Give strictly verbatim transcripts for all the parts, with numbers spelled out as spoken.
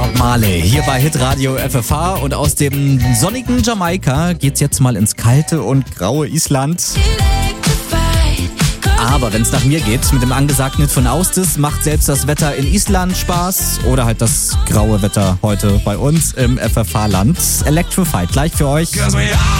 Bob Marley hier bei Hitradio F F H und aus dem sonnigen Jamaika geht's jetzt mal ins kalte und graue Island. Aber wenn es nach mir geht, mit dem angesagten Hit von Austis, macht selbst das Wetter in Island Spaß oder halt das graue Wetter heute bei uns im F F H-Land. Electrified gleich für euch. Und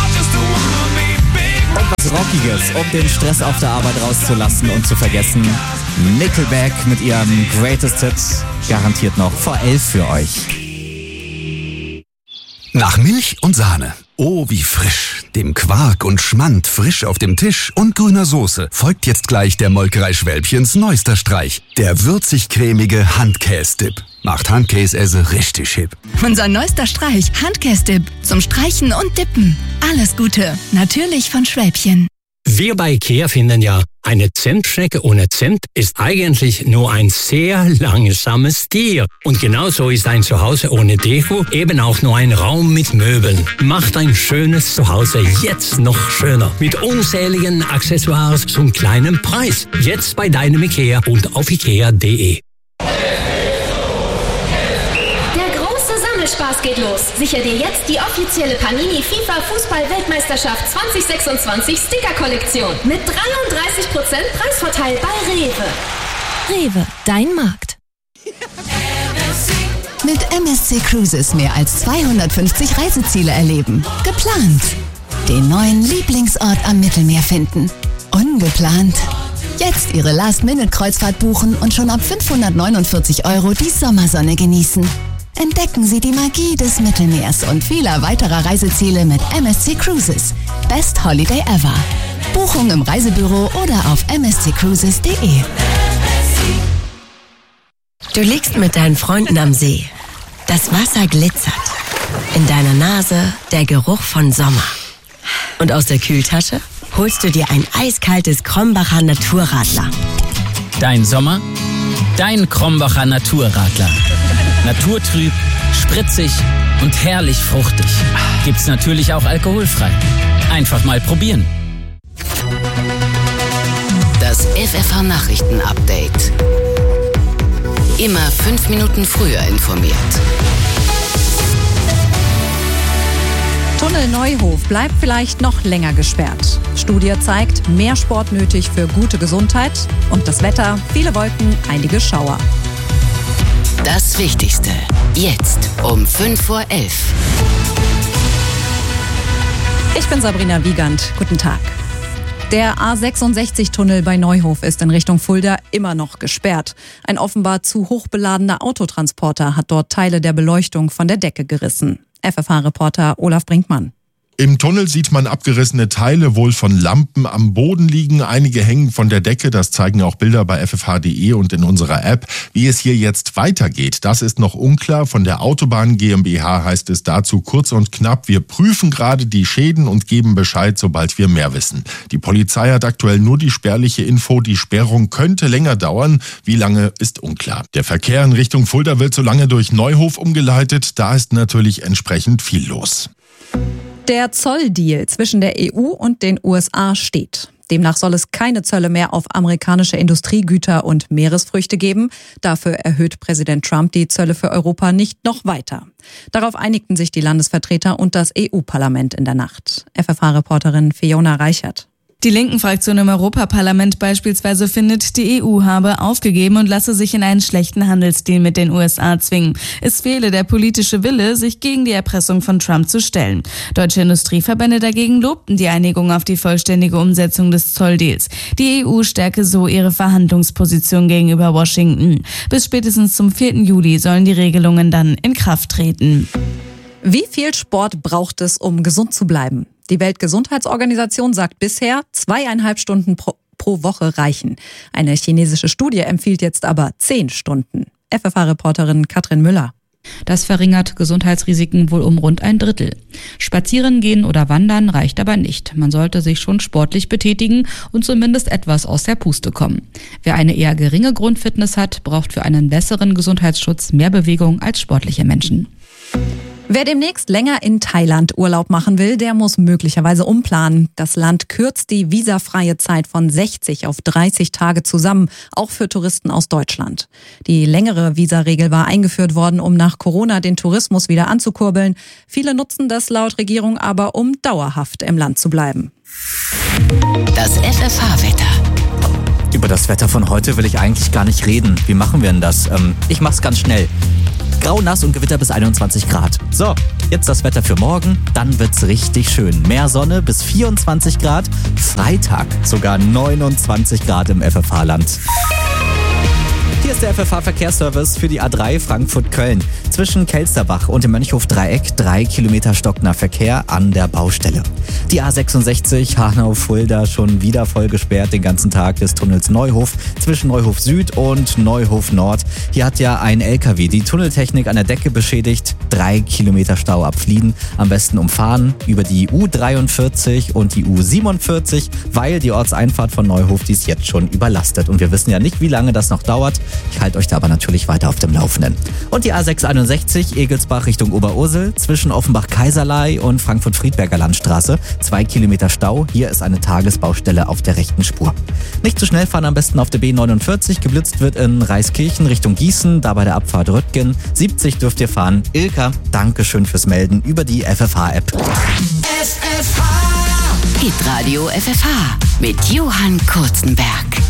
was Rockiges, um den Stress auf der Arbeit rauszulassen und zu vergessen. Nickelback mit ihrem Greatest Hit, garantiert noch vor elf für euch. Nach Milch und Sahne. Oh, wie frisch. Dem Quark und Schmand frisch auf dem Tisch und grüner Soße folgt jetzt gleich der Molkerei Schwälbchens neuester Streich. Der würzig-cremige Handkäse-Dip. Macht Handkäse richtig hip. Unser neuester Streich, Handkäse-Dip. Zum Streichen und Dippen. Alles Gute. Natürlich von Schwälbchen. Wir bei IKEA finden ja, eine Zimtschnecke ohne Zimt ist eigentlich nur ein sehr langsames Tier. Und genauso ist ein Zuhause ohne Deko eben auch nur ein Raum mit Möbeln. Macht ein schönes Zuhause jetzt noch schöner. Mit unzähligen Accessoires zum kleinen Preis. Jetzt bei deinem IKEA und auf ikea punkt de. Spaß geht los. Sichere dir jetzt die offizielle Panini FIFA Fußball-Weltmeisterschaft zwanzig sechsundzwanzig Sticker-Kollektion mit dreiunddreißig Prozent Preisvorteil bei Rewe. Rewe, dein Markt. Mit M S C Cruises mehr als zweihundertfünfzig Reiseziele erleben. Geplant. Den neuen Lieblingsort am Mittelmeer finden. Ungeplant. Jetzt Ihre Last-Minute-Kreuzfahrt buchen und schon ab fünfhundertneunundvierzig Euro die Sommersonne genießen. Entdecken Sie die Magie des Mittelmeers und vieler weiterer Reiseziele mit M S C Cruises. Best Holiday ever. Buchung im Reisebüro oder auf m s c cruises punkt de. Du liegst mit deinen Freunden am See. Das Wasser glitzert. In deiner Nase der Geruch von Sommer. Und aus der Kühltasche holst du dir ein eiskaltes Krombacher Naturradler. Dein Sommer, dein Krombacher Naturradler. Naturtrüb, spritzig und herrlich fruchtig. Gibt's natürlich auch alkoholfrei. Einfach mal probieren. Das F F H-Nachrichten-Update. Immer fünf Minuten früher informiert. Tunnel Neuhof bleibt vielleicht noch länger gesperrt. Studie zeigt, mehr Sport nötig für gute Gesundheit. Und das Wetter, viele Wolken, einige Schauer. Das Wichtigste, jetzt um fünf vor elf. Ich bin Sabrina Wiegand. Guten Tag. Der A sechsundsechzig-Tunnel bei Neuhof ist in Richtung Fulda immer noch gesperrt. Ein offenbar zu hoch beladener Autotransporter hat dort Teile der Beleuchtung von der Decke gerissen. F F H-Reporter Olaf Brinkmann. Im Tunnel sieht man abgerissene Teile wohl von Lampen am Boden liegen. Einige hängen von der Decke. Das zeigen auch Bilder bei f f h punkt de und in unserer App. Wie es hier jetzt weitergeht, das ist noch unklar. Von der Autobahn GmbH heißt es dazu kurz und knapp: Wir prüfen gerade die Schäden und geben Bescheid, sobald wir mehr wissen. Die Polizei hat aktuell nur die spärliche Info. Die Sperrung könnte länger dauern. Wie lange, ist unklar. Der Verkehr in Richtung Fulda wird so lange durch Neuhof umgeleitet. Da ist natürlich entsprechend viel los. Der Zolldeal zwischen der E U und den U S A steht. Demnach soll es keine Zölle mehr auf amerikanische Industriegüter und Meeresfrüchte geben. Dafür erhöht Präsident Trump die Zölle für Europa nicht noch weiter. Darauf einigten sich die Landesvertreter und das E U-Parlament in der Nacht. F F H-Reporterin Fiona Reichert. Die Linken-Fraktion im Europaparlament beispielsweise findet, die E U habe aufgegeben und lasse sich in einen schlechten Handelsdeal mit den U S A zwingen. Es fehle der politische Wille, sich gegen die Erpressung von Trump zu stellen. Deutsche Industrieverbände dagegen lobten die Einigung auf die vollständige Umsetzung des Zolldeals. Die E U stärke so ihre Verhandlungsposition gegenüber Washington. Bis spätestens zum vierten Juli sollen die Regelungen dann in Kraft treten. Wie viel Sport braucht es, um gesund zu bleiben? Die Weltgesundheitsorganisation sagt bisher, zweieinhalb Stunden pro, pro Woche reichen. Eine chinesische Studie empfiehlt jetzt aber zehn Stunden. F F H-Reporterin Katrin Müller. Das verringert Gesundheitsrisiken wohl um rund ein Drittel. Spazieren gehen oder wandern reicht aber nicht. Man sollte sich schon sportlich betätigen und zumindest etwas aus der Puste kommen. Wer eine eher geringe Grundfitness hat, braucht für einen besseren Gesundheitsschutz mehr Bewegung als sportliche Menschen. Wer demnächst länger in Thailand Urlaub machen will, der muss möglicherweise umplanen. Das Land kürzt die visafreie Zeit von sechzig auf dreißig Tage zusammen, auch für Touristen aus Deutschland. Die längere Visaregel war eingeführt worden, um nach Corona den Tourismus wieder anzukurbeln. Viele nutzen das laut Regierung aber, um dauerhaft im Land zu bleiben. Das F F H-Wetter. Über das Wetter von heute will ich eigentlich gar nicht reden. Wie machen wir denn das? Ähm, ich mach's ganz schnell. Grau, nass und Gewitter bis einundzwanzig Grad. So, jetzt das Wetter für morgen. Dann wird's richtig schön. Mehr Sonne bis vierundzwanzig Grad. Freitag sogar neunundzwanzig Grad im F F H-Land. Hier ist der F F H-Verkehrsservice für die A drei Frankfurt-Köln. Zwischen Kelsterbach und dem Mönchhof-Dreieck drei Kilometer stockender Verkehr an der Baustelle. Die A sechsundsechzig Hanau-Fulda schon wieder voll gesperrt den ganzen Tag des Tunnels Neuhof zwischen Neuhof Süd und Neuhof Nord. Hier hat ja ein L K W die Tunneltechnik an der Decke beschädigt. Drei Kilometer Stau ab Flieden. Am besten umfahren über die U dreiundvierzig und die U siebenundvierzig, weil die Ortseinfahrt von Neuhof, die ist jetzt schon überlastet. Und wir wissen ja nicht, wie lange das noch dauert. Ich halte euch da aber natürlich weiter auf dem Laufenden. Und die A sechshunderteinundsechzig Egelsbach Richtung Oberursel zwischen Offenbach-Kaiserlei und Frankfurt-Friedberger Landstraße. Zwei Kilometer Stau. Hier ist eine Tagesbaustelle auf der rechten Spur. Nicht zu schnell fahren, am besten auf der B neunundvierzig. Geblitzt wird in Reiskirchen Richtung Gießen, da bei der Abfahrt Röttgen. siebzig dürft ihr fahren. Ilka, Dankeschön fürs Melden über die F F H-App. F F H! Hitradio F F H mit Johann Kurzenberg.